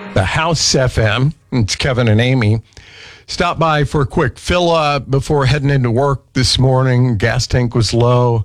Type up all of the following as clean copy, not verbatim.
the House FM. It's Kevin and Amy. Stop by for a quick fill up before heading into work this morning. Gas tank was low.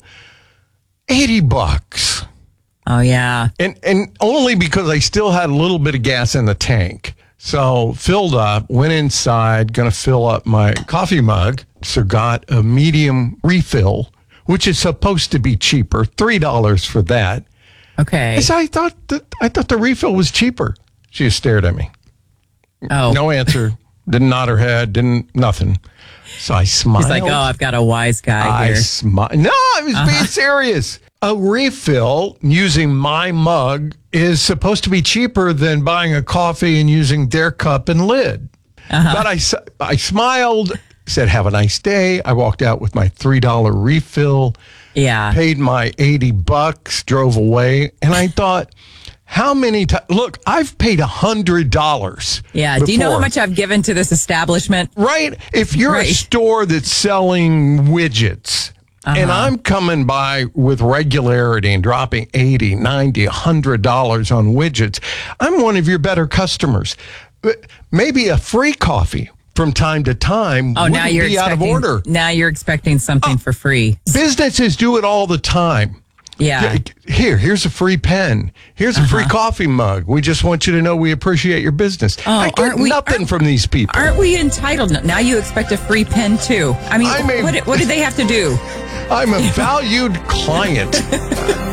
$80. Oh, yeah. And only because I still had a little bit of gas in the tank. So filled up, went inside, going to fill up my coffee mug. So got a medium refill, which is supposed to be cheaper, $3 for that. Okay. So I thought the refill was cheaper. She just stared at me. Oh. No answer. Didn't nod her head. Nothing. So I smiled. He's like, oh, I've got a wise guy here. No, I was being serious. A refill using my mug is supposed to be cheaper than buying a coffee and using their cup and lid. But I smiled, said, have a nice day. I walked out with my $3 refill. Yeah. Paid my $80, drove away. And I thought, how many times? Look, I've paid $100. Yeah. Before. Do you know how much I've given to this establishment? Right. If you're a store that's selling widgets, and I'm coming by with regularity and dropping $80, $90, $100 on widgets, I'm one of your better customers. Maybe a free coffee from time to time wouldn't be out of order. Now you're expecting something for free. Businesses do it all the time. Yeah. Here's a free pen. Here's a free coffee mug. We just want you to know we appreciate your business. I get nothing from these people. Aren't we entitled? Now you expect a free pen, too. I mean, what did they have to do? I'm a valued client.